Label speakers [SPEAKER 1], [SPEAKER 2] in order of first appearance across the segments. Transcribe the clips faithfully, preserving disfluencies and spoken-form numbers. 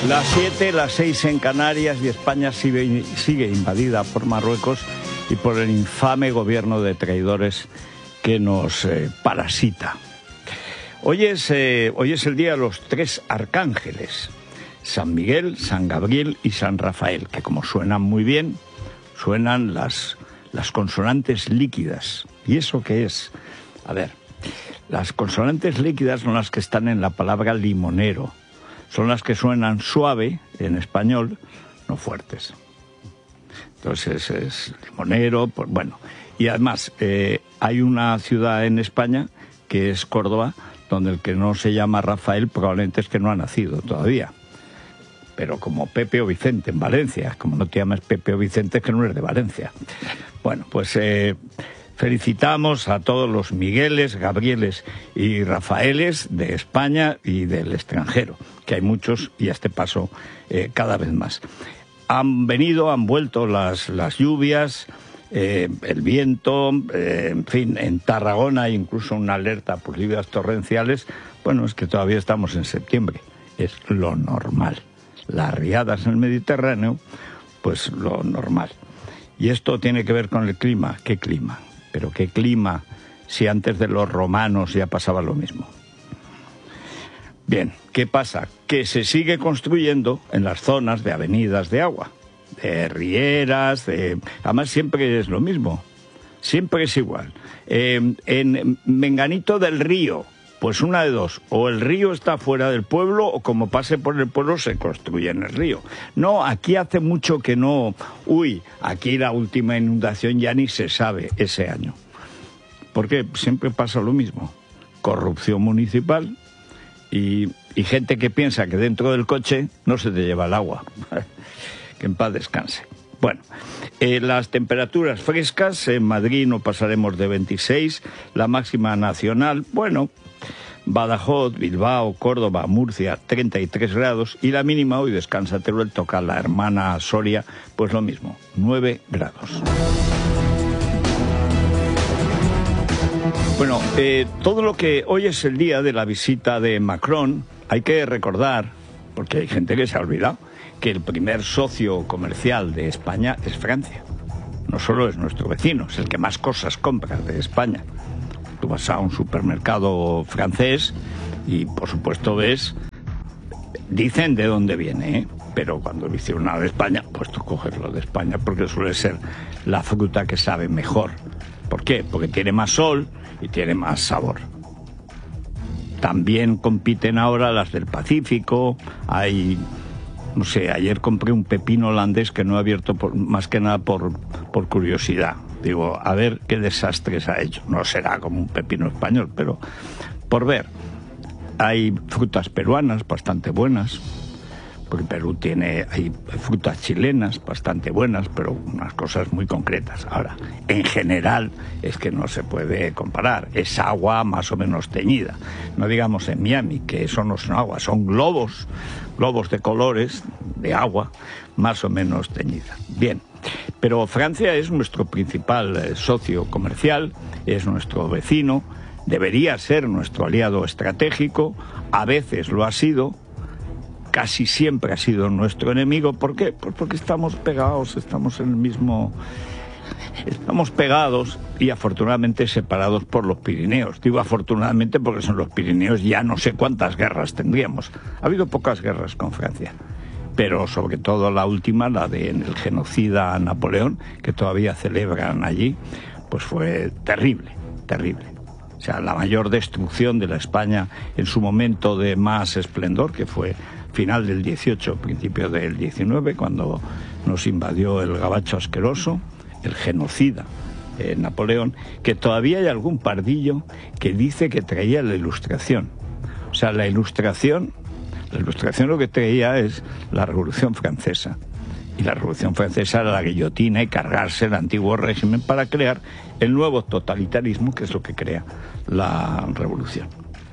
[SPEAKER 1] Las siete, las seis en Canarias y España sigue, sigue invadida por Marruecos y por el infame gobierno de traidores que nos eh, parasita. Hoy es, eh, hoy es el día de los tres arcángeles, San Miguel, San Gabriel y San Rafael, que como suenan muy bien, suenan las, las consonantes líquidas. ¿Y eso qué es? A ver, las consonantes líquidas son las que están en la palabra limonero. Son las que suenan suave en español, no fuertes. Entonces es limonero, pues bueno. Y además eh, hay una ciudad en España, que es Córdoba, donde el que no se llama Rafael probablemente es que no ha nacido todavía. Pero como Pepe o Vicente en Valencia, como no te llamas Pepe o Vicente es que no eres de Valencia. Bueno, pues eh, felicitamos a todos los Migueles, Gabrieles y Rafaeles de España y del extranjero, que hay muchos y a este paso eh, cada vez más. Han venido, han vuelto las, las lluvias, eh, el viento, eh, en fin, en Tarragona hay incluso una alerta por lluvias torrenciales. Bueno, es que todavía estamos en septiembre, es lo normal. Las riadas en el Mediterráneo, pues lo normal. Y esto tiene que ver con el clima. ¿Qué clima? Pero qué clima si antes de los romanos ya pasaba lo mismo. Bien, ¿qué pasa? Que se sigue construyendo en las zonas de avenidas de agua, de rieras, de... además siempre es lo mismo, siempre es igual. Eh, en Menganito del Río, pues una de dos, o el río está fuera del pueblo o como pase por el pueblo se construye en el río. No, aquí hace mucho que no, uy, aquí la última inundación ya ni se sabe ese año. Porque siempre pasa lo mismo, corrupción municipal y, y gente que piensa que dentro del coche no se te lleva el agua. Que en paz descanse. Bueno, eh, las temperaturas frescas, en Madrid no pasaremos de veintiséis, la máxima nacional, bueno, Badajoz, Bilbao, Córdoba, Murcia, treinta y tres grados, y la mínima hoy descansa Teruel, toca la hermana Soria, pues lo mismo, nueve grados. Bueno, eh, todo lo que hoy es el día de la visita de Macron, hay que recordar, porque hay gente que se ha olvidado, que el primer socio comercial de España es Francia. No solo es nuestro vecino, es el que más cosas compra de España. Tú vas a un supermercado francés y, por supuesto, ves... Dicen de dónde viene, ¿eh? Pero cuando dice una de España, pues tú coges lo de España porque suele ser la fruta que sabe mejor. ¿Por qué? Porque tiene más sol y tiene más sabor. También compiten ahora las del Pacífico. Hay... No sé, ayer compré un pepino holandés que no he abierto por, más que nada por, por curiosidad. Digo, a ver qué desastres ha hecho. No será como un pepino español, pero por ver. Hay frutas peruanas bastante buenas, porque Perú tiene, hay frutas chilenas bastante buenas, pero unas cosas muy concretas. Ahora, en general, es que no se puede comparar. Es agua más o menos teñida. No digamos en Miami, que eso no son agua, son globos, globos de colores, de agua, más o menos teñida. Bien, pero Francia es nuestro principal eh, socio comercial, es nuestro vecino, debería ser nuestro aliado estratégico, a veces lo ha sido, casi siempre ha sido nuestro enemigo. ¿Por qué? Pues porque estamos pegados, estamos en el mismo... Estamos pegados y afortunadamente separados por los Pirineos. Digo afortunadamente porque son los Pirineos, ya no sé cuántas guerras tendríamos. Ha habido pocas guerras con Francia, pero sobre todo la última, la del genocida Napoleón, que todavía celebran allí, pues fue terrible, terrible. O sea, la mayor destrucción de la España en su momento de más esplendor, que fue final del dieciocho, principio del diecinueve, cuando nos invadió el gabacho asqueroso, el genocida eh, Napoleón, que todavía hay algún pardillo que dice que traía la Ilustración. O sea, la Ilustración, la Ilustración lo que traía es la Revolución Francesa. Y la Revolución Francesa era la guillotina y cargarse el antiguo régimen para crear el nuevo totalitarismo, que es lo que crea la Revolución.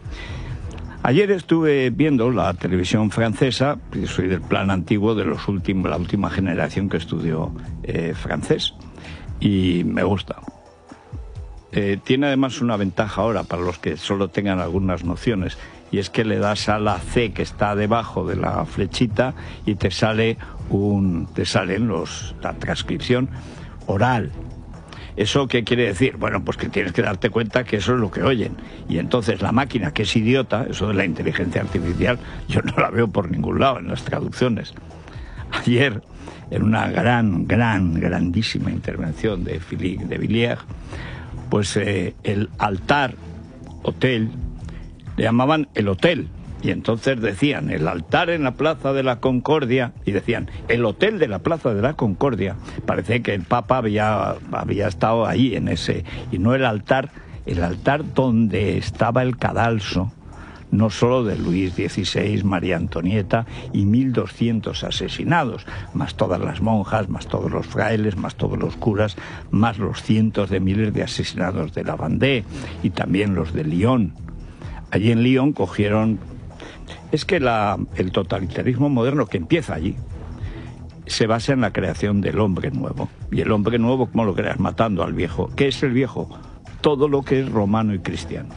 [SPEAKER 1] Ayer estuve viendo la televisión francesa, soy del plan antiguo de los últimos, la última generación que estudió eh, francés, y me gusta. Eh, tiene además una ventaja ahora para los que solo tengan algunas nociones, y es que le das a la C que está debajo de la flechita y te sale un, te salen los, la transcripción oral. ¿Eso qué quiere decir? Bueno, pues que tienes que darte cuenta que eso es lo que oyen. Y entonces la máquina, que es idiota, eso de la inteligencia artificial, yo no la veo por ningún lado en las traducciones. Ayer, en una gran, gran, grandísima intervención de Philippe de Villiers, pues eh, el altar, hotel, le llamaban el hotel. Y entonces decían, el altar en la Plaza de la Concordia, y decían, el hotel de la Plaza de la Concordia. Parece que el Papa había, había estado ahí en ese, y no el altar, el altar donde estaba el cadalso, no solo de Luis dieciséis, María Antonieta y mil doscientos asesinados, más todas las monjas, más todos los frailes, más todos los curas, más los cientos de miles de asesinados de la Vendée y también los de Lyon. Allí en Lyon cogieron... Es que la, el totalitarismo moderno que empieza allí se basa en la creación del hombre nuevo. Y el hombre nuevo, ¿cómo lo creas? Matando al viejo. ¿Qué es el viejo? Todo lo que es romano y cristiano.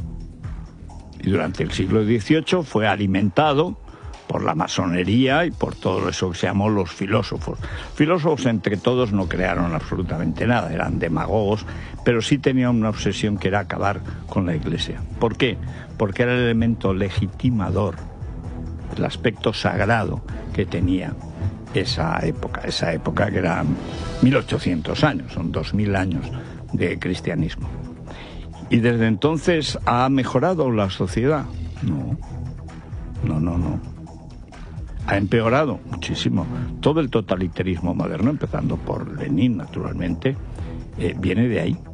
[SPEAKER 1] Y durante el siglo dieciocho fue alimentado por la masonería y por todo eso que se llamó los filósofos. Filósofos entre todos no crearon absolutamente nada, eran demagogos, pero sí tenían una obsesión que era acabar con la Iglesia. ¿Por qué? Porque era el elemento legitimador, el aspecto sagrado que tenía esa época, esa época que eran mil ochocientos años, son dos mil años de cristianismo. ¿Y desde entonces ha mejorado la sociedad? No, no, no, no. Ha empeorado muchísimo. Todo el totalitarismo moderno, empezando por Lenin, naturalmente, eh, viene de ahí.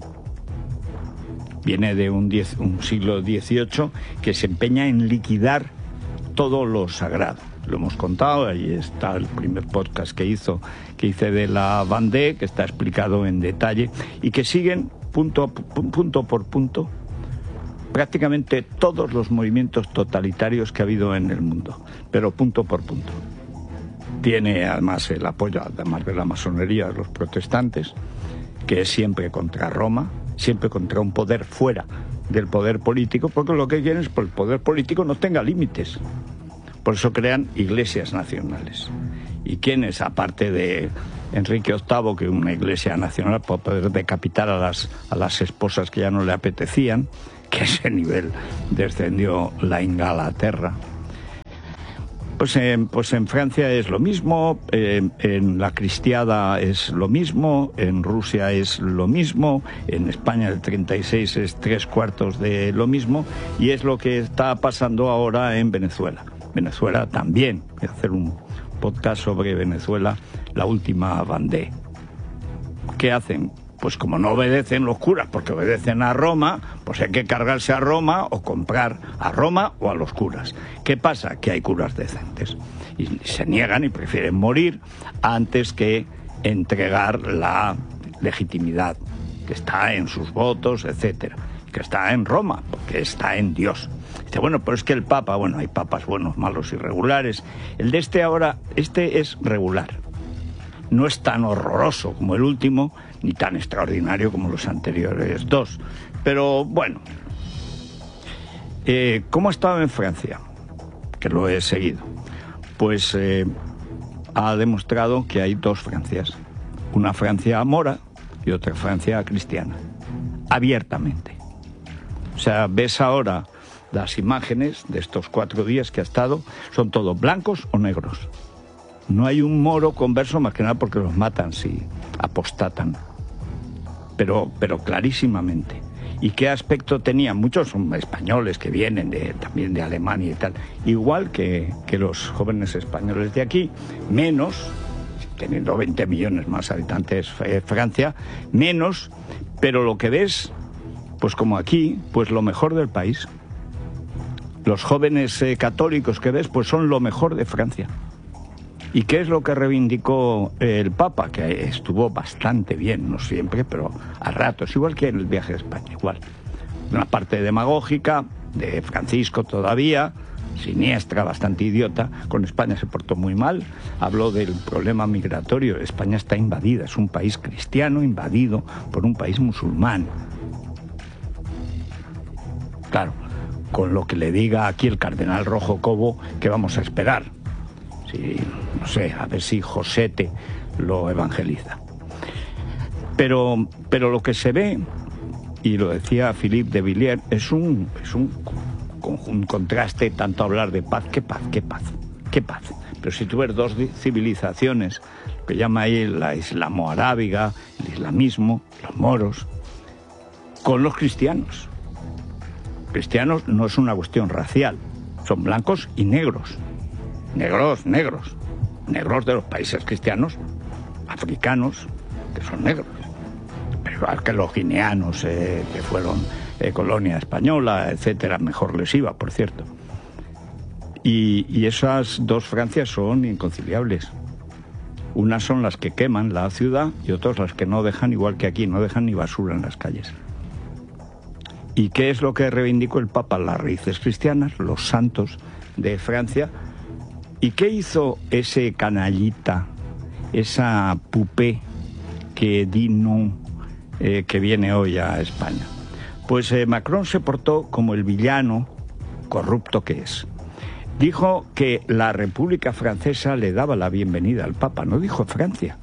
[SPEAKER 1] Viene de un, diez, un siglo dieciocho que se empeña en liquidar todo lo sagrado. Lo hemos contado, ahí está el primer podcast que hizo, que hice de la Vendée, que está explicado en detalle, y que siguen punto, punto por punto prácticamente todos los movimientos totalitarios que ha habido en el mundo, pero punto por punto. Tiene además el apoyo, además de la masonería, de los protestantes, que es siempre contra Roma, siempre contra un poder fuera del poder político, porque lo que quieren es que el poder político no tenga límites. Por eso crean iglesias nacionales. ¿Y quiénes, aparte de Enrique octavo, que una iglesia nacional para poder decapitar a las, a las esposas que ya no le apetecían, que a ese nivel descendió la Inglaterra? Pues, eh, pues en Francia es lo mismo, eh, en la cristiada es lo mismo, en Rusia es lo mismo, en España el treinta y seis es tres cuartos de lo mismo, y es lo que está pasando ahora en Venezuela. Venezuela también, voy a hacer un podcast sobre Venezuela, la última Vendée. ¿Qué hacen? Pues como no obedecen los curas, porque obedecen a Roma, pues hay que cargarse a Roma o comprar a Roma o a los curas. ¿Qué pasa? Que hay curas decentes. Y se niegan y prefieren morir antes que entregar la legitimidad que está en sus votos, etcétera, que está en Roma, porque está en Dios. Dice, bueno, pero es que el Papa, bueno, hay papas buenos, malos y regulares. El de este ahora, este es regular. No es tan horroroso como el último, ni tan extraordinario como los anteriores dos. Pero bueno, eh, ¿cómo ha estado en Francia? Que lo he seguido. Pues eh, ha demostrado que hay dos Francias. Una Francia mora y otra Francia cristiana. Abiertamente. O sea, ves ahora las imágenes de estos cuatro días que ha estado, son todos blancos o negros. No hay un moro converso, más que nada porque los matan si apostatan. Pero, pero clarísimamente. ¿Y qué aspecto tenían? Muchos son españoles que vienen de, también de Alemania y tal. Igual que, que los jóvenes españoles de aquí, menos, teniendo veinte millones más habitantes eh, Francia, menos, pero lo que ves, pues como aquí, pues lo mejor del país. Los jóvenes eh, católicos que ves, pues son lo mejor de Francia. ¿Y qué es lo que reivindicó el Papa? Que estuvo bastante bien, no siempre, pero a ratos, igual que en el viaje a España, igual. Una parte demagógica, de Francisco todavía, siniestra, bastante idiota. Con España se portó muy mal. Habló del problema migratorio. España está invadida, es un país cristiano invadido por un país musulmán. Claro, con lo que le diga aquí el cardenal Rojo Cobo, ¿qué vamos a esperar? Si, no sé, a ver si Josete lo evangeliza. Pero, pero lo que se ve, y lo decía Philippe de Villiers, es un, es un, un contraste, tanto hablar de paz, qué paz, qué paz, qué paz. Pero si tú ves dos civilizaciones, lo que llama ahí la islamo-arábiga, el islamismo, los moros, con los cristianos. Cristianos no es una cuestión racial, son blancos y negros. Negros, negros. Negros de los países cristianos, africanos, que son negros. Pero igual que los guineanos, eh, que fueron eh, colonia española, etcétera, mejor les iba, por cierto. Y, y esas dos Francias son inconciliables. Unas son las que queman la ciudad y otras las que no dejan, igual que aquí, no dejan ni basura en las calles. ¿Y qué es lo que reivindicó el Papa? Las raíces cristianas, los santos de Francia. ¿Y qué hizo ese canallita, esa poupée que Dinon, eh, que viene hoy a España? Pues eh, Macron se portó como el villano corrupto que es. Dijo que la República Francesa le daba la bienvenida al Papa, no dijo Francia,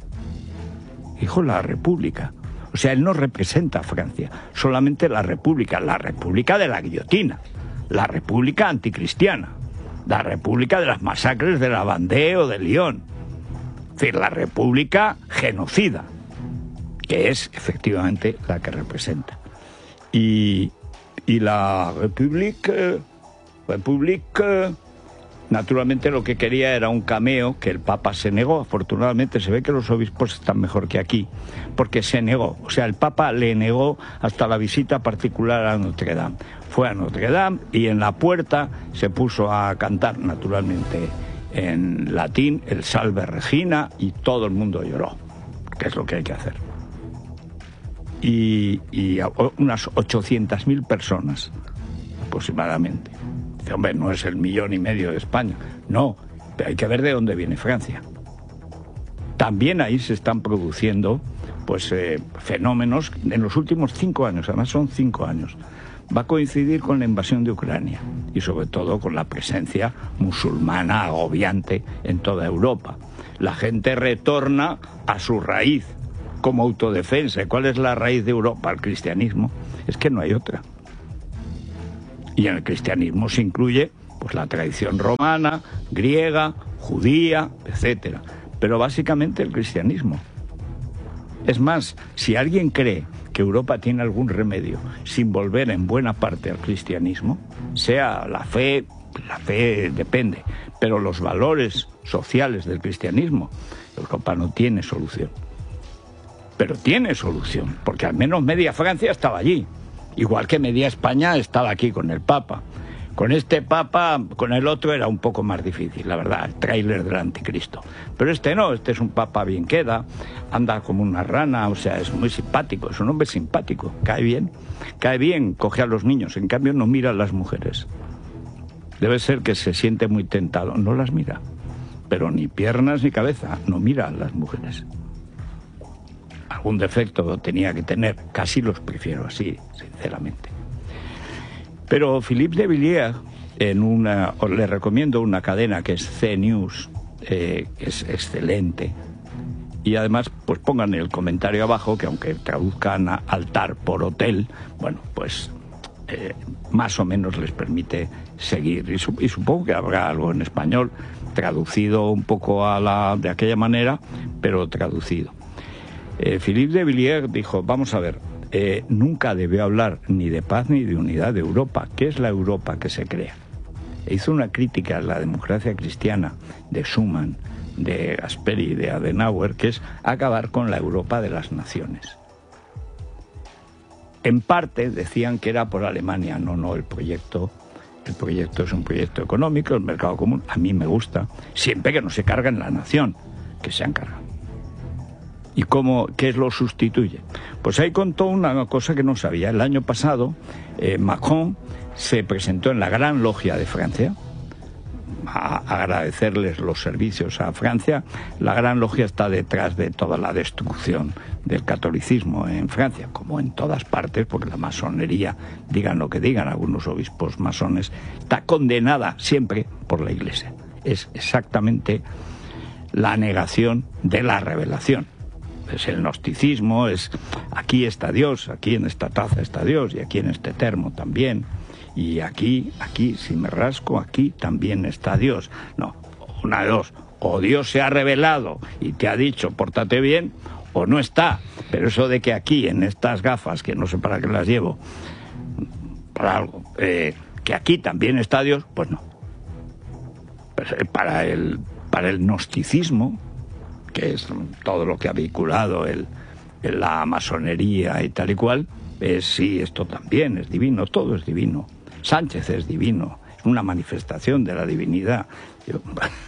[SPEAKER 1] dijo la República. O sea, él no representa a Francia, solamente la República, la República de la guillotina, la República anticristiana, la República de las masacres de la Vendée o de Lyon, es decir, la República genocida, que es efectivamente la que representa. Y, y la República... República, naturalmente lo que quería era un cameo, que el Papa se negó. Afortunadamente se ve que los obispos están mejor que aquí, porque se negó. O sea, el Papa le negó hasta la visita particular a Notre Dame. Fue a Notre Dame y en la puerta se puso a cantar, naturalmente, en latín, el Salve Regina, y todo el mundo lloró, que es lo que hay que hacer. Y, y unas ochocientas mil personas, aproximadamente. Hombre, no es el millón y medio de España, no, pero hay que ver de dónde viene Francia. También ahí se están produciendo pues eh, fenómenos en los últimos cinco años, además son cinco años. Va a coincidir con la invasión de Ucrania y sobre todo con la presencia musulmana agobiante en toda Europa. La gente retorna a su raíz como autodefensa. ¿Cuál es la raíz de Europa? El cristianismo. Es que no hay otra. Y en el cristianismo se incluye pues la tradición romana, griega, judía, etcétera. Pero básicamente el cristianismo. Es más, si alguien cree que Europa tiene algún remedio sin volver en buena parte al cristianismo, sea la fe, la fe depende, pero los valores sociales del cristianismo, Europa no tiene solución. Pero tiene solución, porque al menos media Francia estaba allí. Igual que media España estaba aquí con el Papa. Con este Papa, con el otro era un poco más difícil, la verdad, el tráiler del anticristo. Pero este no, este es un Papa bien queda, anda como una rana, o sea, es muy simpático, es un hombre simpático, cae bien, cae bien, coge a los niños, en cambio no mira a las mujeres. Debe ser que se siente muy tentado, no las mira, pero ni piernas ni cabeza, no mira a las mujeres. Algún defecto tenía que tener, casi los prefiero así, sinceramente. Pero Philippe de Villiers, en una, le recomiendo una cadena que es C News, eh, que es excelente, y además pues pongan el comentario abajo, que aunque traduzcan a altar por hotel, bueno, pues eh, más o menos les permite seguir, y, su, y supongo que habrá algo en español, traducido un poco a la, de aquella manera, pero traducido. Eh, Philippe de Villiers dijo, vamos a ver, eh, nunca debió hablar ni de paz ni de unidad de Europa. ¿Qué es la Europa que se crea? E hizo una crítica a la democracia cristiana de Schuman, de Gasperi, de Adenauer, que es acabar con la Europa de las naciones. En parte decían que era por Alemania, no, no, el proyecto, el proyecto es un proyecto económico, el mercado común, a mí me gusta, siempre que no se carga en la nación, que se han cargado. ¿Y cómo, qué lo sustituye? Pues ahí contó una cosa que no sabía. El año pasado, eh, Macron se presentó en la Gran Logia de Francia a agradecerles los servicios a Francia. La Gran Logia está detrás de toda la destrucción del catolicismo en Francia, como en todas partes, porque la masonería, digan lo que digan algunos obispos masones, está condenada siempre por la Iglesia. Es exactamente la negación de la revelación. Es el gnosticismo, es aquí está Dios, aquí en esta taza está Dios, y aquí en este termo también, y aquí, aquí, si me rasco, aquí también está Dios. No, una de dos, o Dios se ha revelado y te ha dicho, pórtate bien, o no está. Pero eso de que aquí, en estas gafas, que no sé para qué las llevo, para algo, eh, que aquí también está Dios, pues no. Pues, eh, para el, para el gnosticismo, que es todo lo que ha vinculado el, el, la masonería y tal y cual, es sí, esto también es divino, todo es divino. Sánchez es divino, es una manifestación de la divinidad. Yo,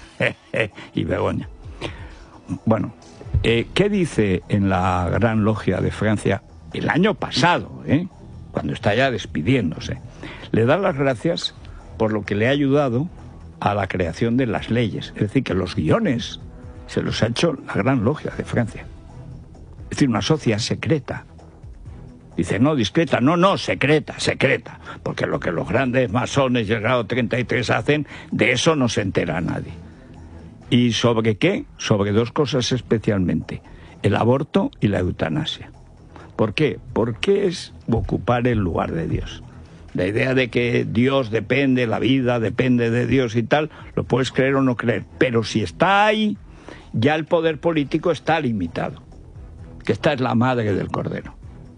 [SPEAKER 1] y Begoña. Bueno, eh, ¿qué dice en la Gran Logia de Francia el año pasado, eh, cuando está ya despidiéndose? Le da las gracias por lo que le ha ayudado a la creación de las leyes. Es decir, que los guiones se los ha hecho la Gran Logia de Francia. Es decir, una sociedad secreta. Dice, no, discreta, no, no, secreta, secreta. Porque lo que los grandes masones y el grado treinta y tres hacen, de eso no se entera nadie. ¿Y sobre qué? Sobre dos cosas especialmente, el aborto y la eutanasia. ¿Por qué? Porque es ocupar el lugar de Dios. La idea de que Dios depende, la vida depende de Dios y tal, lo puedes creer o no creer. Pero si está ahí, ya el poder político está limitado. Que esta es la madre del cordero.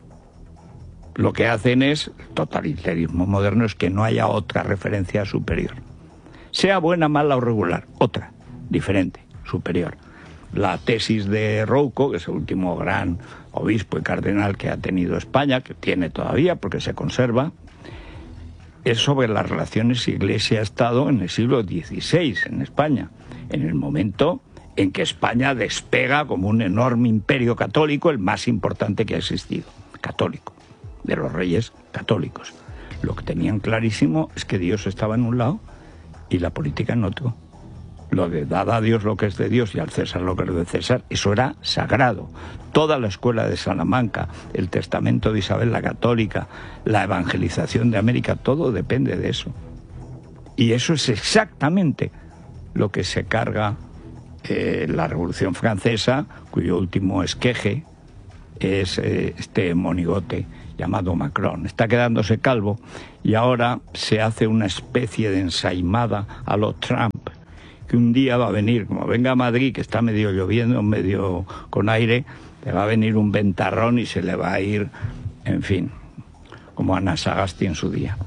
[SPEAKER 1] Lo que hacen es, el totalitarismo moderno, es que no haya otra referencia superior. Sea buena, mala o regular, otra, diferente, superior. La tesis de Rouco, que es el último gran obispo y cardenal que ha tenido España, que tiene todavía porque se conserva, es sobre las relaciones Iglesia-Estado en el siglo dieciséis en España, en el momento en que España despega como un enorme imperio católico, el más importante que ha existido, católico, de los reyes católicos. Lo que tenían clarísimo es que Dios estaba en un lado y la política en otro. Lo de dad a Dios lo que es de Dios y al César lo que es de César, eso era sagrado. Toda la escuela de Salamanca, el testamento de Isabel la Católica, la evangelización de América, todo depende de eso. Y eso es exactamente lo que se carga eh, la Revolución Francesa, cuyo último esqueje es eh, este monigote llamado Macron. Está quedándose calvo y ahora se hace una especie de ensaimada a lo Trump, que un día va a venir, como venga a Madrid, que está medio lloviendo, medio con aire, le va a venir un ventarrón y se le va a ir, en fin, como Ana Sagasti en su día.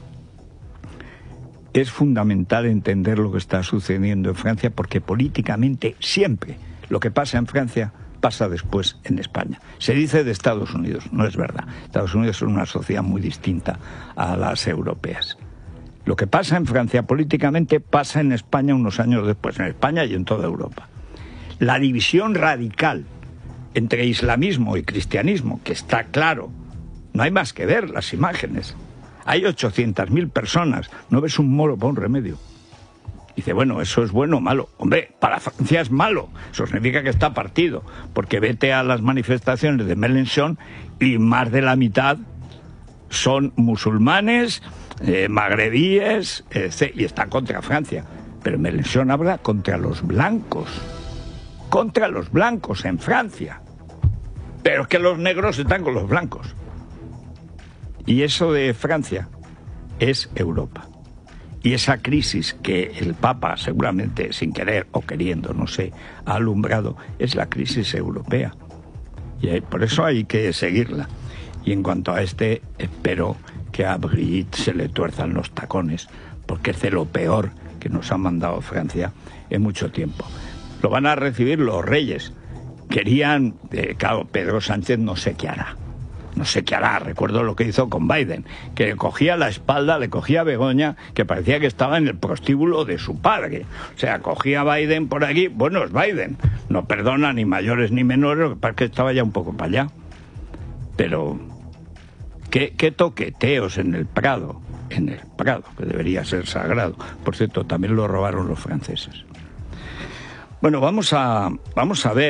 [SPEAKER 1] Es fundamental entender lo que está sucediendo en Francia, porque políticamente siempre lo que pasa en Francia pasa después en España. Se dice de Estados Unidos, no es verdad. Estados Unidos es una sociedad muy distinta a las europeas. Lo que pasa en Francia políticamente pasa en España unos años después, en España y en toda Europa. La división radical entre islamismo y cristianismo, que está claro, no hay más que ver las imágenes. Hay ochocientas mil personas, no ves un moro para un remedio. Dice, bueno, ¿eso es bueno o malo? Hombre, para Francia es malo, eso significa que está partido, porque vete a las manifestaciones de Mélenchon y más de la mitad son musulmanes, eh, magrebíes, eh, y están contra Francia. Pero Mélenchon habla contra los blancos, contra los blancos en Francia. Pero es que los negros están con los blancos. Y eso de Francia es Europa. Y esa crisis que el Papa, seguramente sin querer o queriendo, no sé, ha alumbrado, es la crisis europea. Y por eso hay que seguirla. Y en cuanto a este, espero que a Brigitte se le tuerzan los tacones, porque es de lo peor que nos ha mandado Francia en mucho tiempo. Lo van a recibir los reyes. Querían, eh, claro, Pedro Sánchez no sé qué hará. No sé qué hará, recuerdo lo que hizo con Biden, que le cogía la espalda, le cogía a Begoña, que parecía que estaba en el prostíbulo de su padre. O sea, cogía a Biden por aquí, bueno, es Biden, no perdona ni mayores ni menores, lo que pasa es que estaba ya un poco para allá. Pero, ¿qué, qué toqueteos en el Prado? En el Prado, que debería ser sagrado. Por cierto, también lo robaron los franceses. Bueno, vamos a, vamos a ver...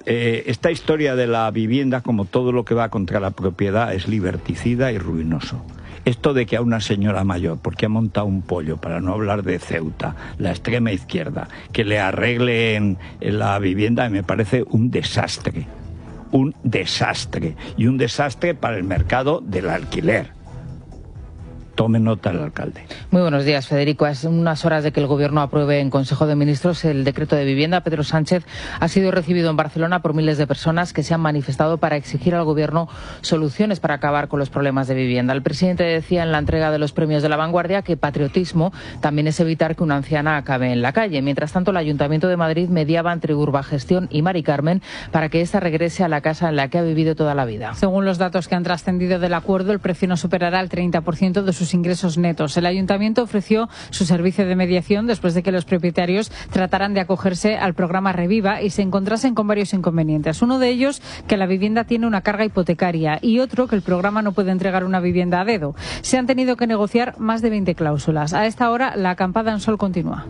[SPEAKER 1] eh, esta historia de la vivienda, como todo lo que va contra la propiedad, es liberticida y ruinoso. Esto de que a una señora mayor, porque ha montado un pollo, para no hablar de Ceuta, la extrema izquierda, que le arreglen la vivienda, me parece un desastre. Un desastre. Y un desastre para el mercado del alquiler. Tome nota el alcalde.
[SPEAKER 2] Muy buenos días, Federico. Hace unas horas de que el Gobierno apruebe en Consejo de Ministros el decreto de vivienda, Pedro Sánchez ha sido recibido en Barcelona por miles de personas que se han manifestado para exigir al Gobierno soluciones para acabar con los problemas de vivienda. El presidente decía en la entrega de los premios de La Vanguardia que patriotismo también es evitar que una anciana acabe en la calle. Mientras tanto, el Ayuntamiento de Madrid mediaba entre Urbagestión y Mari Carmen para que ésta regrese a la casa en la que ha vivido toda la vida.
[SPEAKER 3] Según los datos que han trascendido del acuerdo, el precio no superará el treinta por ciento de sus ingresos netos. El Ayuntamiento ofreció su servicio de mediación después de que los propietarios trataran de acogerse al programa Reviva y se encontrasen con varios inconvenientes. Uno de ellos, que la vivienda tiene una carga hipotecaria, y otro, que el programa no puede entregar una vivienda a dedo. Se han tenido que negociar más de veinte cláusulas. A esta hora, la acampada en Sol continúa.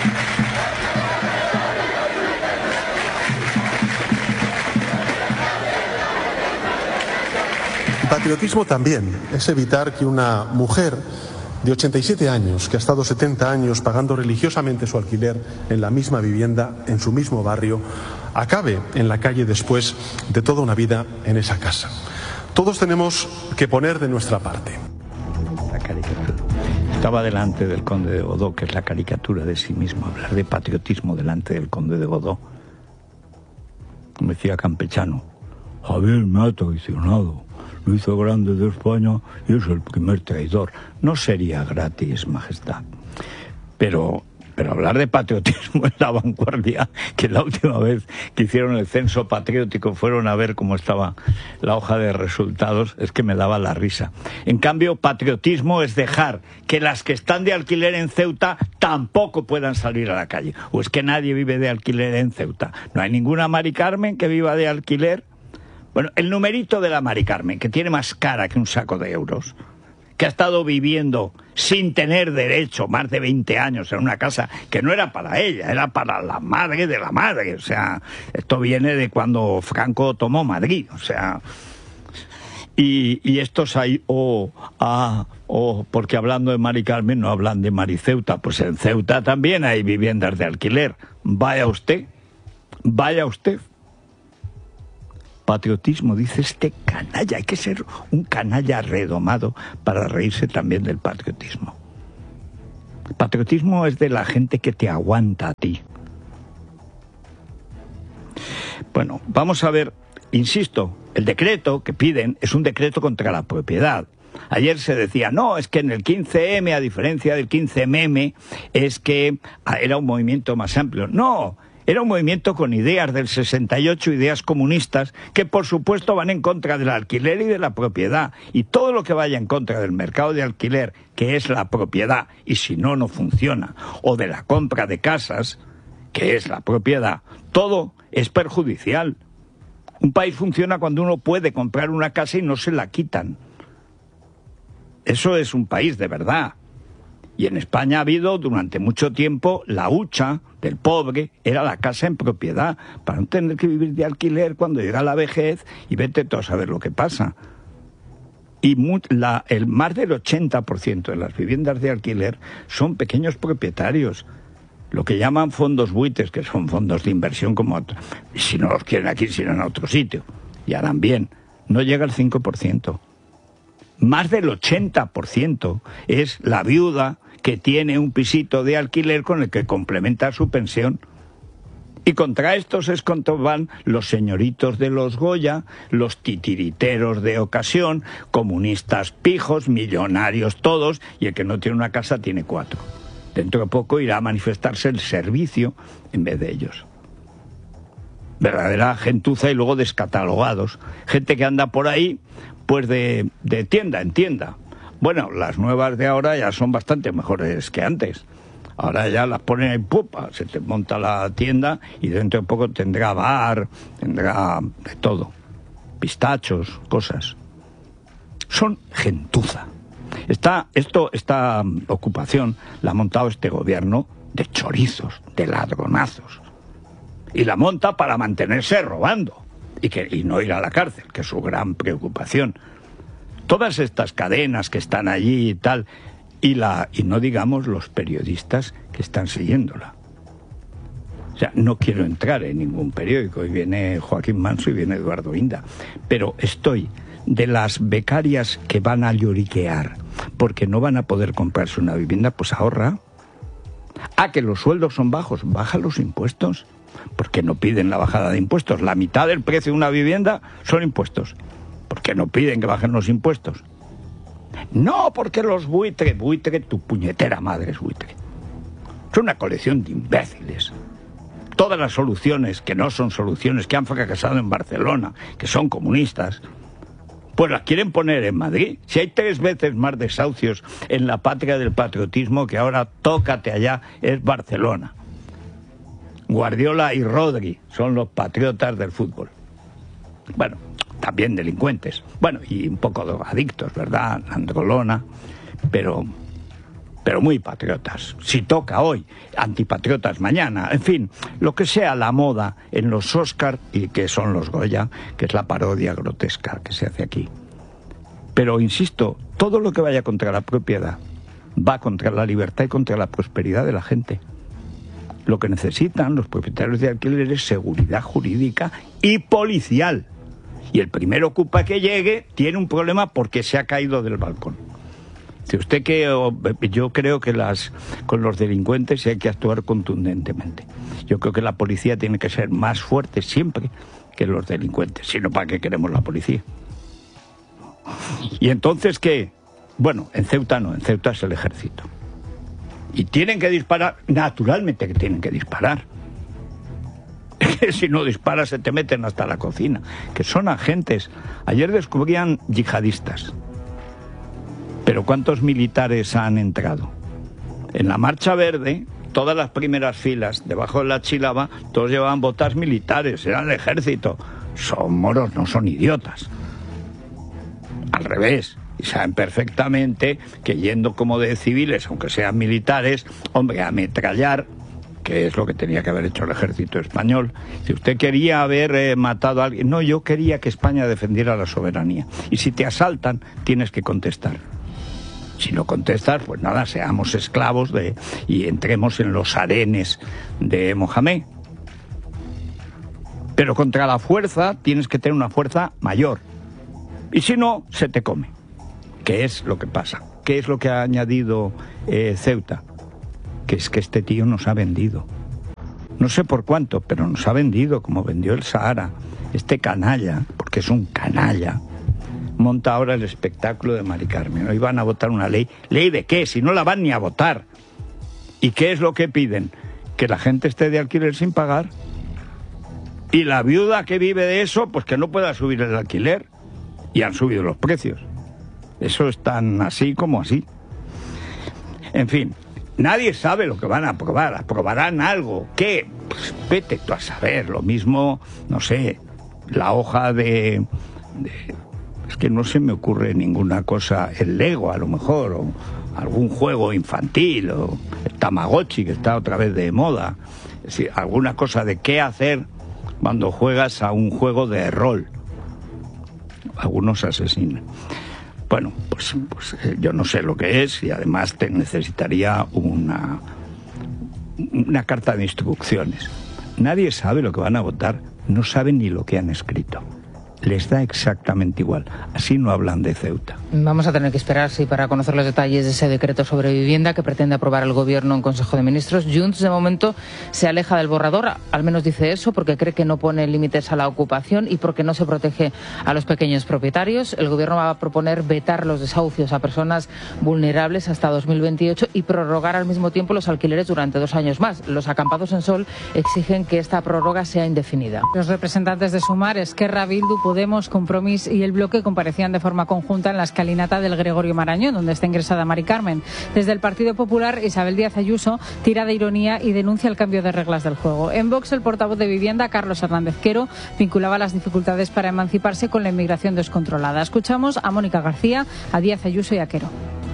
[SPEAKER 4] Patriotismo también es evitar que una mujer de ochenta y siete años, que ha estado setenta años pagando religiosamente su alquiler en la misma vivienda, en su mismo barrio, acabe en la calle después de toda una vida en esa casa. Todos tenemos que poner de nuestra parte.
[SPEAKER 1] La caricatura. Estaba delante del conde de Godó, que es la caricatura de sí mismo, hablar de patriotismo delante del conde de Godó. Como decía Campechano, Javier me ha traicionado. Lo hizo grande de España y es el primer traidor. No sería gratis, majestad. Pero, pero hablar de patriotismo en La Vanguardia, que la última vez que hicieron el censo patriótico fueron a ver cómo estaba la hoja de resultados, es que me daba la risa. En cambio, patriotismo es dejar que las que están de alquiler en Ceuta tampoco puedan salir a la calle. O es que nadie vive de alquiler en Ceuta. No hay ninguna Mari Carmen que viva de alquiler. Bueno, el numerito de la Mari Carmen, que tiene más cara que un saco de euros, que ha estado viviendo sin tener derecho más de veinte años en una casa que no era para ella, era para la madre de la madre. O sea, esto viene de cuando Franco tomó Madrid. O sea, y, y estos hay, o, oh, ah, oh, porque hablando de Mari Carmen no hablan de Mari Ceuta. Pues en Ceuta también hay viviendas de alquiler. Vaya usted, vaya usted. Patriotismo, dice este canalla. Hay que ser un canalla redomado para reírse también del patriotismo. Patriotismo es de la gente que te aguanta a ti. Bueno, vamos a ver, insisto, el decreto que piden es un decreto contra la propiedad. Ayer se decía, no, es que en el quince eme, a diferencia del quince eme, es que era un movimiento más amplio. No, era un movimiento con ideas del sesenta y ocho, ideas comunistas, que por supuesto van en contra del alquiler y de la propiedad. Y todo lo que vaya en contra del mercado de alquiler, que es la propiedad, y si no, no funciona, o de la compra de casas, que es la propiedad, todo es perjudicial. Un país funciona cuando uno puede comprar una casa y no se la quitan. Eso es un país de verdad. Y en España ha habido durante mucho tiempo la hucha del pobre, era la casa en propiedad, para no tener que vivir de alquiler cuando llega la vejez y vete tú a saber lo que pasa. Y la, el más del ochenta por ciento de las viviendas de alquiler son pequeños propietarios, lo que llaman fondos buitres, que son fondos de inversión como otros. Y si no los quieren aquí, sino en otro sitio, y harán bien. No llega al cinco por ciento. Más del ochenta por ciento es la viuda que tiene un pisito de alquiler con el que complementa su pensión. Y contra estos es contra van los señoritos de los Goya, los titiriteros de ocasión, comunistas pijos, millonarios todos, y el que no tiene una casa tiene cuatro. Dentro de poco irá a manifestarse el servicio en vez de ellos. Verdadera gentuza y luego descatalogados. Gente que anda por ahí, pues de, de tienda en tienda. Bueno, las nuevas de ahora ya son bastante mejores que antes. Ahora ya las ponen en pupa, se te monta la tienda y dentro de poco tendrá bar, tendrá de todo. Pistachos, cosas. Son gentuza. Está, esto, esta ocupación la ha montado este gobierno de chorizos, de ladronazos. y la monta para mantenerse robando y, que, y no ir a la cárcel, que es su gran preocupación. Todas estas cadenas que están allí y tal, y, la, y no digamos los periodistas que están siguiéndola. O sea, no quiero entrar en ningún periódico, y viene Joaquín Manso y viene Eduardo Inda, pero estoy de las becarias que van a lloriquear porque no van a poder comprarse una vivienda, pues ahorra. Ah, que los sueldos son bajos, baja los impuestos, porque no piden la bajada de impuestos. La mitad del precio de una vivienda son impuestos, porque no piden que bajen los impuestos. No, porque los buitre, buitre, tu puñetera madre es buitre. Es una colección de imbéciles. Todas las soluciones, que no son soluciones, que han fracasado en Barcelona, que son comunistas, pues las quieren poner en Madrid. Si hay tres veces más desahucios en la patria del patriotismo, que ahora tócate allá, es Barcelona. Guardiola y Rodri son los patriotas del fútbol. Bueno, también delincuentes. Bueno, y un poco drogadictos, ¿verdad? Androlona, pero... pero muy patriotas. Si toca hoy, antipatriotas mañana, en fin, lo que sea la moda en los Oscar y que son los Goya, que es la parodia grotesca que se hace aquí. Pero insisto, todo lo que vaya contra la propiedad va contra la libertad y contra la prosperidad de la gente. Lo que necesitan los propietarios de alquiler es seguridad jurídica y policial. Y el primer ocupa que llegue tiene un problema porque se ha caído del balcón. Si usted que yo creo que las con los delincuentes hay que actuar contundentemente. Yo creo que la policía tiene que ser más fuerte siempre que los delincuentes, sino para qué queremos la policía. Y entonces ¿qué? Bueno, en Ceuta no, en Ceuta es el ejército. Y tienen que disparar, naturalmente que tienen que disparar. Si no disparas se te meten hasta la cocina, que son agentes. Ayer descubrían yihadistas. Pero ¿cuántos militares han entrado? En la Marcha Verde, todas las primeras filas, debajo de la chilaba, todos llevaban botas militares, eran el ejército. Son moros, no son idiotas. Al revés, y saben perfectamente que yendo como de civiles, aunque sean militares, hombre, a ametrallar, que es lo que tenía que haber hecho el ejército español. Si usted quería haber eh, matado a alguien... No, yo quería que España defendiera la soberanía. Y si te asaltan, tienes que contestar. Si no contestas, pues nada, seamos esclavos de y entremos en los harenes de Mohamed. Pero contra la fuerza tienes que tener una fuerza mayor. Y si no, se te come. ¿Qué es lo que pasa? ¿Qué es lo que ha añadido eh, Ceuta? Que es que este tío nos ha vendido. No sé por cuánto, pero nos ha vendido como vendió el Sahara. Este canalla, porque es un canalla, monta ahora el espectáculo de Mari Carmen. Hoy van a votar una ley. ¿Ley de qué? Si no la van ni a votar. ¿Y qué es lo que piden? Que la gente esté de alquiler sin pagar. Y la viuda que vive de eso, pues que no pueda subir el alquiler. Y han subido los precios. Eso es tan así como así. En fin, nadie sabe lo que van a aprobar. Aprobarán algo. ¿Qué? Pues vete tú a saber. Lo mismo, no sé, la hoja de... de es que no se me ocurre ninguna cosa, el Lego a lo mejor, o algún juego infantil, o el Tamagotchi que está otra vez de moda. Es decir, alguna cosa de qué hacer cuando juegas a un juego de rol. Algunos asesinan. Bueno, pues, pues eh, yo no sé lo que es y además te necesitaría una, una carta de instrucciones. Nadie sabe lo que van a votar, no saben ni lo que han escrito. Les da exactamente igual. Así no hablan de Ceuta.
[SPEAKER 2] Vamos a tener que esperar, sí, para conocer los detalles de ese decreto sobre vivienda que pretende aprobar el Gobierno en Consejo de Ministros. Junts, de momento, se aleja del borrador, al menos dice eso, porque cree que no pone límites a la ocupación y porque no se protege a los pequeños propietarios. El Gobierno va a proponer vetar los desahucios a personas vulnerables hasta dos mil veintiocho y prorrogar al mismo tiempo los alquileres durante dos años más. Los acampados en Sol exigen que esta prórroga sea indefinida.
[SPEAKER 3] Los representantes de Sumar, Esquerra, Bildu, Podemos, Compromís y el Bloque comparecían de forma conjunta en la escalinata del Gregorio Marañón, donde está ingresada Mari Carmen. Desde el Partido Popular, Isabel Díaz Ayuso tira de ironía y denuncia el cambio de reglas del juego. En Vox, el portavoz de Vivienda, Carlos Hernández Quero, vinculaba las dificultades para emanciparse con la inmigración descontrolada. Escuchamos a Mónica García, a Díaz Ayuso y a Quero.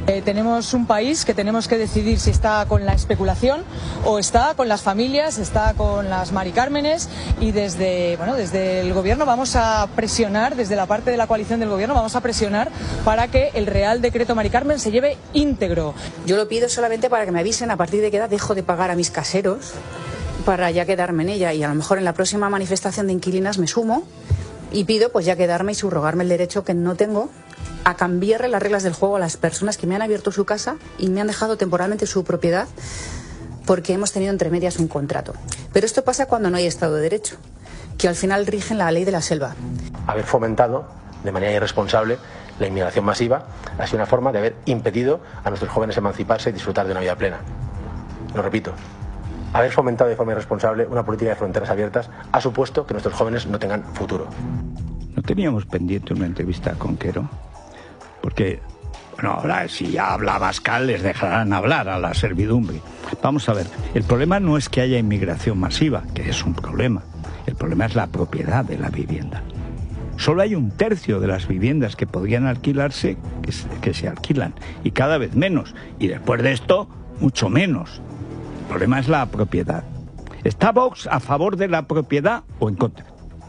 [SPEAKER 5] Eh, tenemos un país que tenemos que decidir si está con la especulación o está con las familias, está con las Mari Cármenes, y desde, bueno, desde el gobierno vamos a presionar, desde la parte de la coalición del gobierno vamos a presionar para que el Real Decreto Mari Carmen se lleve íntegro.
[SPEAKER 6] Yo lo pido solamente para que me avisen a partir de qué edad dejo de pagar a mis caseros para ya quedarme en ella, y a lo mejor en la próxima manifestación de inquilinas me sumo y pido pues ya quedarme y subrogarme el derecho que no tengo a cambiarle las reglas del juego a las personas que me han abierto su casa y me han dejado temporalmente su propiedad porque hemos tenido entre medias un contrato. Pero esto pasa cuando no hay Estado de Derecho, que al final rigen la ley de la selva.
[SPEAKER 7] Haber fomentado de manera irresponsable la inmigración masiva ha sido una forma de haber impedido a nuestros jóvenes emanciparse y disfrutar de una vida plena. Lo repito, haber fomentado de forma irresponsable una política de fronteras abiertas ha supuesto que nuestros jóvenes no tengan futuro.
[SPEAKER 1] ¿No teníamos pendiente una entrevista con Quero? Porque, bueno, ahora si ya habla Abascal les dejarán hablar a la servidumbre. Vamos a ver, el problema no es que haya inmigración masiva, que es un problema. El problema es la propiedad de la vivienda. Solo hay un tercio de las viviendas que podrían alquilarse que se, que se alquilan, y cada vez menos. Y después de esto, mucho menos. El problema es la propiedad. ¿Está Vox a favor de la propiedad o en contra?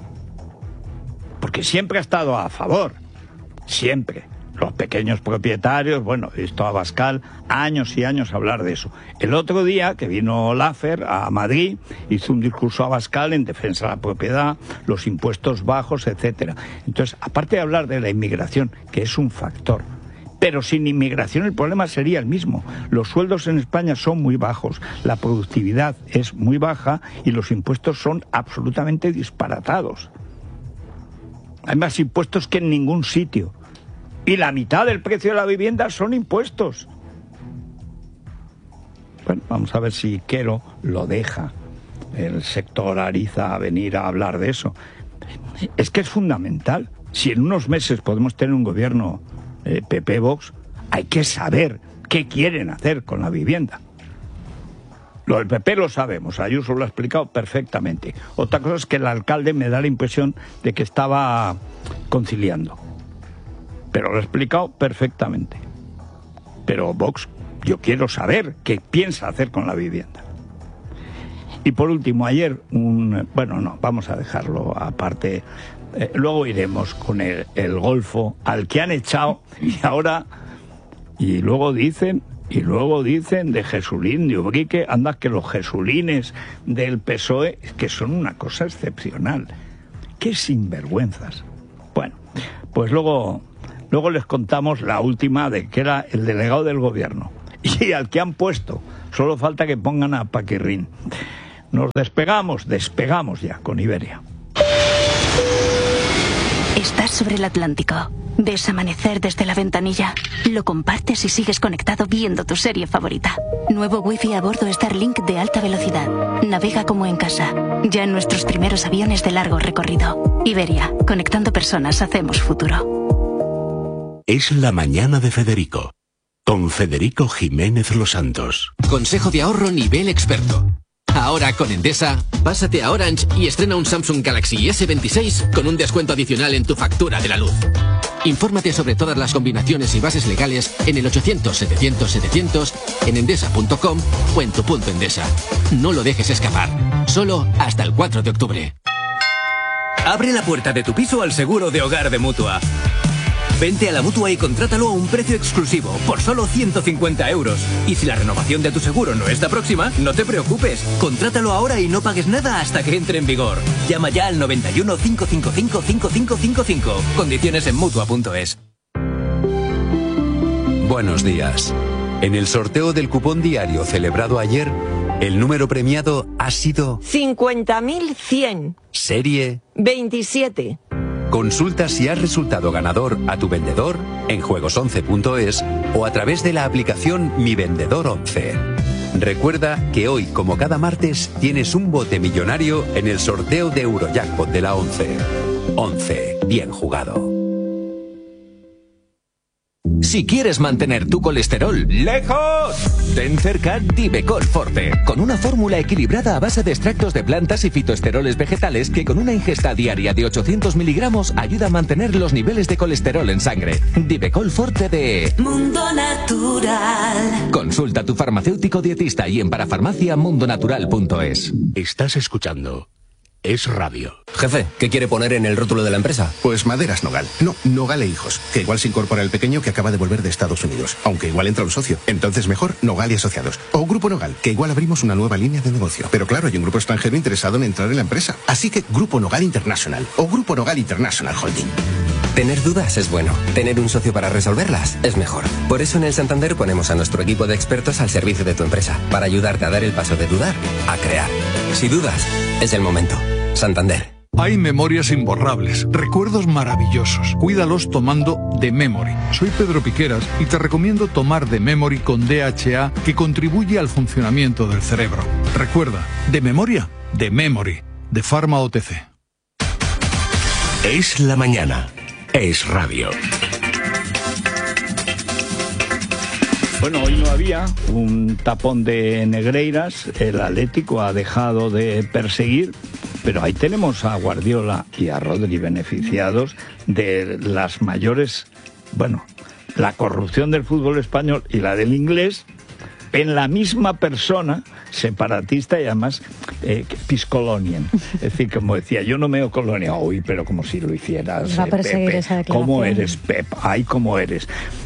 [SPEAKER 1] Porque siempre ha estado a favor. Siempre. Los pequeños propietarios, bueno, he visto a Abascal años y años hablar de eso. El otro día que vino Laffer a Madrid, hizo un discurso a Abascal en defensa de la propiedad, los impuestos bajos, etcétera. Entonces, aparte de hablar de la inmigración, que es un factor, pero sin inmigración el problema sería el mismo. Los sueldos en España son muy bajos, la productividad es muy baja y los impuestos son absolutamente disparatados. Hay más impuestos que en ningún sitio. Y la mitad del precio de la vivienda son impuestos. Bueno, vamos a ver si Quero lo deja el sector Ariza a venir a hablar de eso. Es que es fundamental. Si en unos meses podemos tener un gobierno eh, P P-Vox, hay que saber qué quieren hacer con la vivienda. Lo del P P lo sabemos, Ayuso lo ha explicado perfectamente. Otra cosa es que el alcalde me da la impresión de que estaba conciliando. Pero lo he explicado perfectamente. Pero Vox, yo quiero saber qué piensa hacer con la vivienda. Y por último, ayer, un bueno, no, vamos a dejarlo aparte. Eh, luego iremos con el, el Golfo, al que han echado, y ahora, y luego dicen, y luego dicen de Jesulín, de Ubrique, anda que los jesulines del P S O E, que son una cosa excepcional. ¡Qué sinvergüenzas! Bueno, pues luego... Luego les contamos la última, de que era el delegado del gobierno. Y al que han puesto, solo falta que pongan a Paquirrín. Nos despegamos, despegamos ya con Iberia.
[SPEAKER 8] Estás sobre el Atlántico. Ves amanecer desde la ventanilla. Lo compartes y sigues conectado viendo tu serie favorita. Nuevo wifi a bordo Starlink de alta velocidad. Navega como en casa. Ya en nuestros primeros aviones de largo recorrido. Iberia, conectando personas hacemos futuro.
[SPEAKER 9] Es la mañana de Federico, con Federico Jiménez Los Santos.
[SPEAKER 10] Consejo de ahorro nivel experto. Ahora con Endesa, pásate a Orange y estrena un Samsung Galaxy ese veintiséis con un descuento adicional en tu factura de la luz. Infórmate sobre todas las combinaciones y bases legales en el ochocientos setecientos setecientos, en endesa punto com o en tu punto Endesa. No lo dejes escapar. Solo hasta el cuatro de octubre.
[SPEAKER 11] Abre la puerta de tu piso al seguro de hogar de Mutua. Vente a la Mutua y contrátalo a un precio exclusivo, por solo ciento cincuenta euros. Y si la renovación de tu seguro no está próxima, no te preocupes. Contrátalo ahora y no pagues nada hasta que entre en vigor. Llama ya al noventa y uno, cinco cinco cinco, cinco cinco cinco cinco. Condiciones en Mutua punto es.
[SPEAKER 9] Buenos días. En el sorteo del cupón diario celebrado ayer, el número premiado ha sido
[SPEAKER 12] cincuenta mil cien.
[SPEAKER 9] Serie
[SPEAKER 12] veintisiete.
[SPEAKER 9] Consulta si has resultado ganador a tu vendedor en juegos once punto es o a través de la aplicación Mi Vendedor once. Recuerda que hoy, como cada martes, tienes un bote millonario en el sorteo de Eurojackpot de la once. once. Bien jugado.
[SPEAKER 13] Si quieres mantener tu colesterol lejos, ten cerca Divecol Forte, con una fórmula equilibrada a base de extractos de plantas y fitoesteroles vegetales que con una ingesta diaria de ochocientos miligramos ayuda a mantener los niveles de colesterol en sangre. Divecol Forte de
[SPEAKER 14] Mundo Natural.
[SPEAKER 13] Consulta a tu farmacéutico dietista y en parafarmacia mundo natural punto es.
[SPEAKER 15] Estás escuchando Es Radio.
[SPEAKER 11] Jefe, ¿qué quiere poner en el rótulo de la empresa?
[SPEAKER 15] Pues Maderas Nogal. No, Nogal e Hijos. Que igual se incorpora el pequeño que acaba de volver de Estados Unidos. Aunque igual entra un socio. Entonces mejor Nogal y Asociados. O Grupo Nogal, que igual abrimos una nueva línea de negocio. Pero claro, hay un grupo extranjero interesado en entrar en la empresa. Así que Grupo Nogal International. O Grupo Nogal International Holding.
[SPEAKER 11] Tener dudas es bueno. Tener un socio para resolverlas es mejor. Por eso en el Santander ponemos a nuestro equipo de expertos al servicio de tu empresa. Para ayudarte a dar el paso de dudar a crear. Si dudas, es el momento. Santander.
[SPEAKER 16] Hay memorias imborrables, recuerdos maravillosos. Cuídalos tomando The Memory. Soy Pedro Piqueras y te recomiendo tomar The Memory con D H A, que contribuye al funcionamiento del cerebro. Recuerda, de memoria, The Memory, de Pharma O T C.
[SPEAKER 15] Es la mañana. Es Radio.
[SPEAKER 1] Bueno, hoy no había un tapón de Negreiras, el Atlético ha dejado de perseguir, pero ahí tenemos a Guardiola y a Rodri beneficiados de las mayores, bueno, la corrupción del fútbol español y la del inglés, en la misma persona, separatista y además eh, piscolonian. Es decir, como decía, yo no meo colonia hoy, pero como si lo hicieras,
[SPEAKER 3] Va a perseguir
[SPEAKER 1] Pepe.
[SPEAKER 3] esa declaración.
[SPEAKER 1] ¿Cómo eres, Pep? Ay, ¿cómo eres?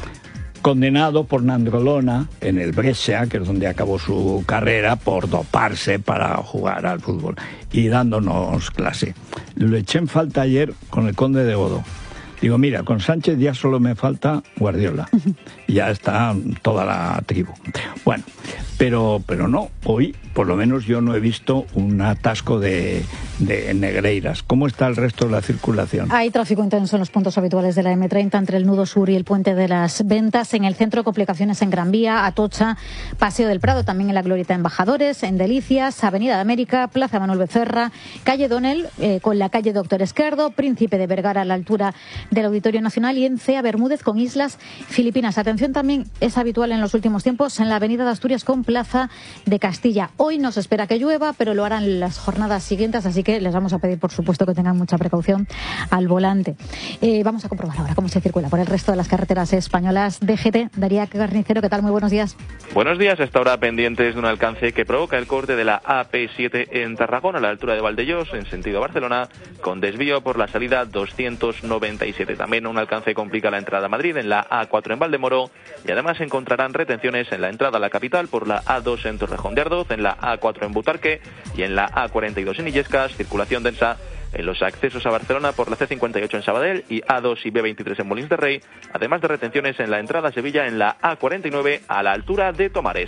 [SPEAKER 1] Condenado por Nandrolona en el Brescia, que es donde acabó su carrera, por doparse para jugar al fútbol y dándonos clase. Lo eché en falta ayer con el Conde de Godó. Digo, mira, con Sánchez ya solo me falta Guardiola. Ya está toda la tribu. Bueno, pero, pero no, hoy por lo menos yo no he visto un atasco de, de Negreiras. ¿Cómo está el resto de la circulación?
[SPEAKER 3] Hay tráfico intenso en los puntos habituales de la eme treinta entre el nudo sur y el puente de las Ventas. En el centro, complicaciones en Gran Vía, Atocha, Paseo del Prado, también en la Glorieta de Embajadores, en Delicias, Avenida de América, Plaza Manuel Becerra, calle Donel, eh, con la calle Doctor Esquerdo, Príncipe de Vergara a la altura del Auditorio Nacional y en Cea Bermúdez con Islas Filipinas. Atención, también es habitual en los últimos tiempos en la Avenida de Asturias con Plaza de Castilla. Hoy no se espera que llueva, pero lo harán las jornadas siguientes, así que les vamos a pedir, por supuesto, que tengan mucha precaución al volante. Eh, vamos a comprobar ahora cómo se circula por el resto de las carreteras españolas. D G T, Daría Carnicero, ¿qué tal? Muy buenos días.
[SPEAKER 17] Buenos días, hasta ahora pendientes de un alcance que provoca el corte de la A P siete en Tarragona, a la altura de Valdellos, en sentido Barcelona, con desvío por la salida doscientos noventa y siete. También un alcance complica la entrada a Madrid en la A cuatro en Valdemoro y además encontrarán retenciones en la entrada a la capital por la A dos en Torrejón de Ardoz, en la A cuatro en Butarque y en la A cuarenta y dos en Illescas, circulación densa en los accesos a Barcelona por la C cincuenta y ocho en Sabadell y A dos y B veintitrés en Molins de Rey, además de retenciones en la entrada a Sevilla en la A cuarenta y nueve a la altura de Tomares.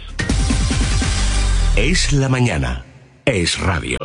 [SPEAKER 15] Es la mañana. Es Radio.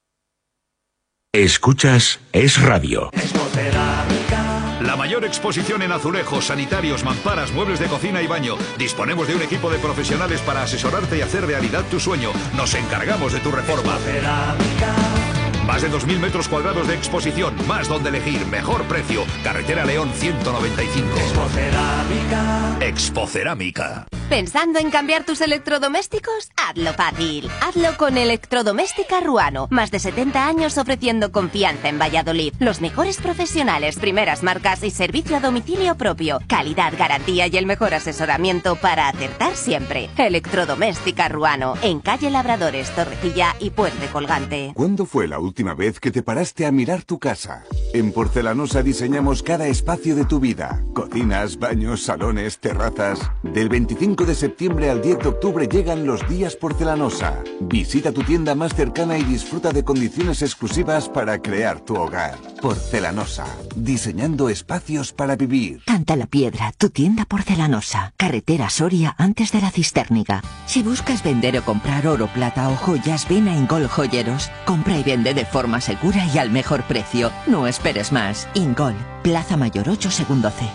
[SPEAKER 15] Escuchas Es Radio.
[SPEAKER 18] La mayor exposición en azulejos, sanitarios, mamparas, muebles de cocina y baño. Disponemos de un equipo de profesionales para asesorarte y hacer realidad tu sueño. Nos encargamos de tu reforma. Más de dos mil metros cuadrados de exposición, más donde elegir, mejor precio. Carretera León ciento noventa y cinco. Expocerámica. Expocerámica.
[SPEAKER 19] ¿Pensando en cambiar tus electrodomésticos? Hazlo fácil. Hazlo con Electrodoméstica Ruano. Más de setenta años ofreciendo confianza en Valladolid. Los mejores profesionales, primeras marcas y servicio a domicilio propio. Calidad, garantía y el mejor asesoramiento para acertar siempre. Electrodoméstica Ruano. En calle Labradores, Torrecilla y Puente Colgante.
[SPEAKER 20] ¿Cuándo fue la última vez que te paraste a mirar tu casa? En Porcelanosa diseñamos cada espacio de tu vida. Cocinas, baños, salones, terrazas. Del veinticinco de septiembre al diez de octubre llegan los días Porcelanosa. Visita tu tienda más cercana y disfruta de condiciones exclusivas para crear tu hogar. Porcelanosa, diseñando espacios para vivir.
[SPEAKER 21] Canta la Piedra, tu tienda porcelanosa. Carretera Soria antes de la Cistérniga. Si buscas vender o comprar oro, plata o joyas, ven a Ingol Joyeros. Compra y vende de forma segura y al mejor precio. No esperes más. Ingol, Plaza Mayor ocho, segundo C.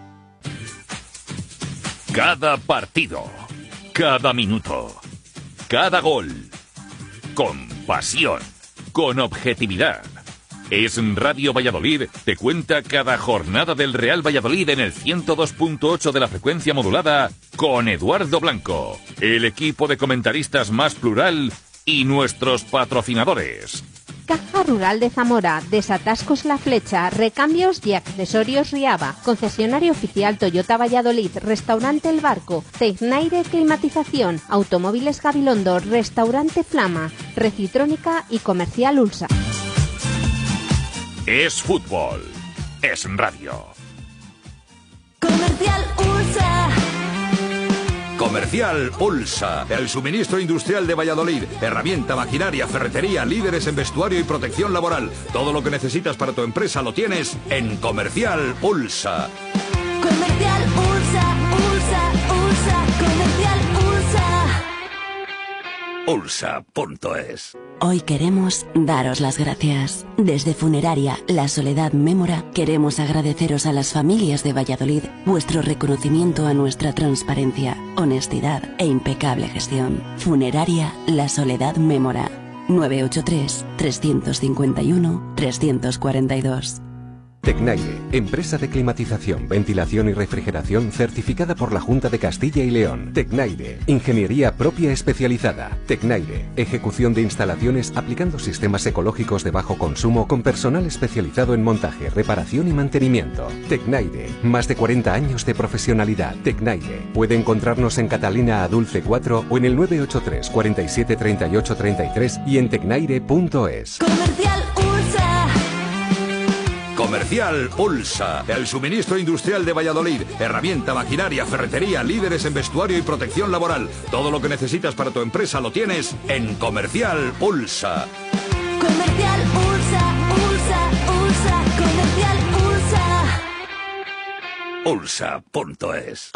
[SPEAKER 22] Cada partido, cada minuto, cada gol, con pasión, con objetividad, Es Radio Valladolid te cuenta cada jornada del Real Valladolid en el ciento dos punto ocho de la frecuencia modulada con Eduardo Blanco, el equipo de comentaristas más plural y nuestros patrocinadores.
[SPEAKER 2] Caja Rural de Zamora, Desatascos La Flecha, Recambios y Accesorios Riaba, Concesionario Oficial Toyota Valladolid, Restaurante El Barco, Tecnaire Climatización, Automóviles Gabilondo, Restaurante Flama, Recitrónica y Comercial Ulsa.
[SPEAKER 22] Es fútbol, es radio.
[SPEAKER 14] Comercial Ulsa.
[SPEAKER 18] Comercial Ulsa, el suministro industrial de Valladolid. Herramienta, maquinaria, ferretería, líderes en vestuario y protección laboral. Todo lo que necesitas para tu empresa lo tienes en Comercial Ulsa.
[SPEAKER 14] Comercial Ulsa, Ulsa, Ulsa, Comercial Ulsa.
[SPEAKER 22] Ulsa punto es.
[SPEAKER 4] Hoy queremos daros las gracias. Desde Funeraria La Soledad Mémora queremos agradeceros a las familias de Valladolid vuestro reconocimiento a nuestra transparencia, honestidad e impecable gestión. Funeraria La Soledad Mémora. nueve ocho tres, tres cinco uno, tres cuatro dos.
[SPEAKER 9] Tecnaire, empresa de climatización, ventilación y refrigeración certificada por la Junta de Castilla y León. Tecnaire, ingeniería propia especializada. Tecnaire, ejecución de instalaciones aplicando sistemas ecológicos de bajo consumo con personal especializado en montaje, reparación y mantenimiento. Tecnaire, más de cuarenta años de profesionalidad. Tecnaire, puede encontrarnos en Catalina Adulce cuatro o en el nueve ocho tres, cuarenta y siete, treinta y ocho, treinta y tres y en tecnaire punto es.
[SPEAKER 14] Comercial Ulsa.
[SPEAKER 18] Comercial Ulsa, el suministro industrial de Valladolid. Herramienta, maquinaria, ferretería, líderes en vestuario y protección laboral. Todo lo que necesitas para tu empresa lo tienes en Comercial Ulsa.
[SPEAKER 14] Comercial Ulsa, Ulsa, Ulsa, Comercial Ulsa.
[SPEAKER 22] Ulsa punto es.